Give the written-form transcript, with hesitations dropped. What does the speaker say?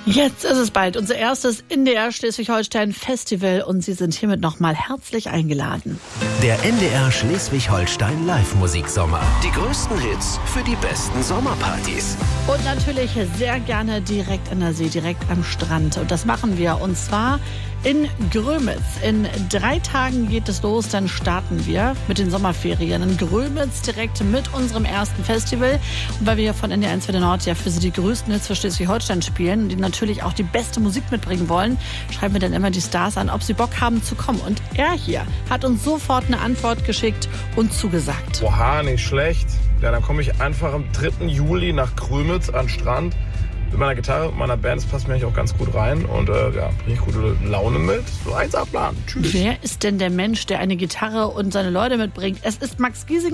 Jetzt ist es bald unser erstes NDR Schleswig-Holstein Festival und Sie sind hiermit nochmal herzlich eingeladen. Der NDR Schleswig-Holstein Live-Musiksommer. Die größten Hits für die besten Sommerpartys. Und natürlich sehr gerne direkt an der See, direkt am Strand. Und das machen wir, und zwar in Grömitz. In 3 Tagen geht es los, dann starten wir mit den Sommerferien in Grömitz direkt mit unserem ersten Festival. Und weil wir hier von NDR 1 für den Nord ja für Sie die größten Hits für Schleswig-Holstein spielen und die natürlich auch die beste Musik mitbringen wollen, schreiben wir dann immer die Stars an, ob sie Bock haben zu kommen. Und er hier hat uns sofort eine Antwort geschickt und zugesagt. Oha, nicht schlecht. Ja, dann komme ich einfach am 3. Juli nach Grömitz an den Strand. Mit meiner Gitarre und meiner Band, das passt mir eigentlich auch ganz gut rein. Und bringe ich gute Laune mit. So 1A Plan. Tschüss. Wer ist denn der Mensch, der eine Gitarre und seine Leute mitbringt? Es ist Max Giesinger.